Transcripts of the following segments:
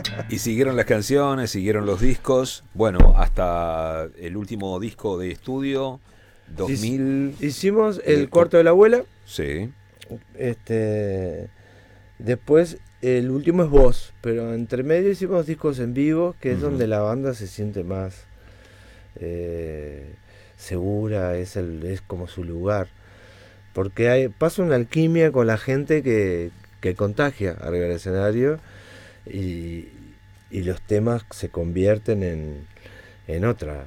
Y siguieron las canciones, siguieron los discos. Bueno, hasta el último disco de estudio, 2000. Hicimos el cuarto de la abuela. Sí. Después el último es Voz, pero entre medio hicimos discos en vivo, que es donde la banda se siente más segura, es como su lugar. Porque pasa una alquimia con la gente que contagia arriba del escenario y los temas se convierten en otra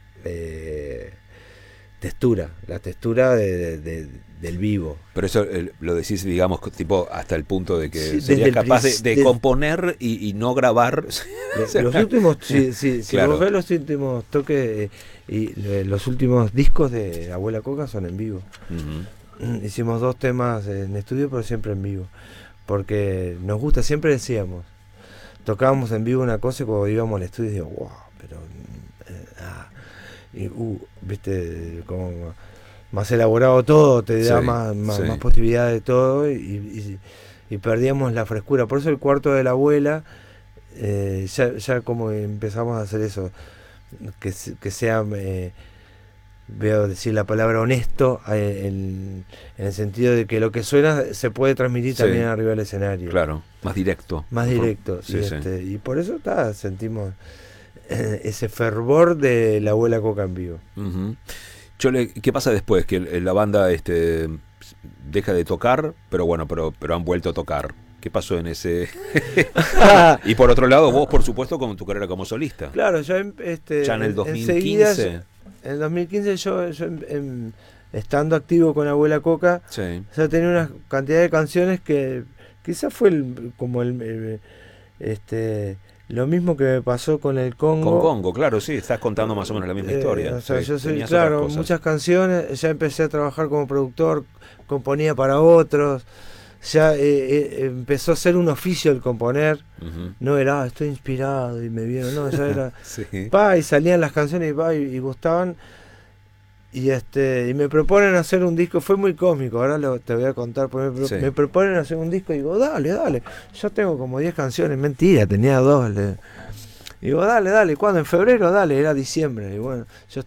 textura, la textura del vivo. Pero eso lo decís, digamos, tipo hasta el punto de que Sí, serías capaz de componer y no grabar. Los últimos, si Claro. vos ves los últimos toques y los últimos discos de Abuela Coca son en vivo. Hicimos 2 temas en estudio, pero siempre en vivo. Porque nos gusta, siempre decíamos, tocábamos en vivo una cosa y cuando íbamos al estudio digo, wow, pero viste, como más elaborado todo, te da más posibilidad de todo y perdíamos la frescura. Por eso el cuarto de la abuela, ya como empezamos a hacer eso, que sea, veo decir la palabra honesto, en el sentido de que lo que suena se puede transmitir también arriba del escenario. Claro, más directo. Más directo. Y por eso sentimos ese fervor de la abuela Coca en vivo. Chole, ¿qué pasa después? Que la banda deja de tocar, pero bueno, pero han vuelto a tocar. ¿Qué pasó en ese? Y por otro lado, vos, por supuesto, con tu carrera como solista. Claro, ya en el 2015. Enseguida, en el 2015 yo estando activo con Abuela Coca, ya tenía una cantidad de canciones que quizás fue lo mismo que me pasó con el Congo. Con Congo, claro, sí, estás contando más o menos la misma historia. O sea, yo soy, claro, muchas canciones, ya empecé a trabajar como productor, componía para otros, ya empezó a ser un oficio el componer, no era, estoy inspirado y me vieron, no, ya era, y salían las canciones y gustaban, y me proponen hacer un disco, fue muy cómico, ahora te voy a contar, porque me proponen hacer un disco y digo, dale, yo tengo como 10 canciones, mentira, tenía 2, digo, dale, ¿cuándo? En febrero, dale, era diciembre, y bueno, yo